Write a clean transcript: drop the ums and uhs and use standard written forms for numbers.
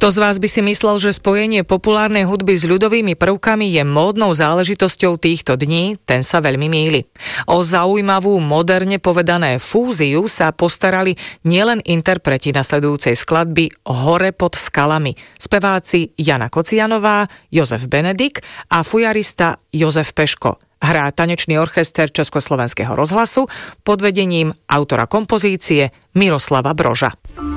Kto z vás by si myslel, že spojenie populárnej hudby s ľudovými prvkami je módnou záležitosťou týchto dní, ten sa veľmi mýli. O zaujímavú, moderne povedané fúziu sa postarali nielen interpreti nasledujúcej skladby Hore pod skalami, speváci Jana Kocianová, Jozef Benedik a fujarista Jozef Peško. Hrá tanečný orchester Československého rozhlasu pod vedením autora kompozície Miroslava Broža.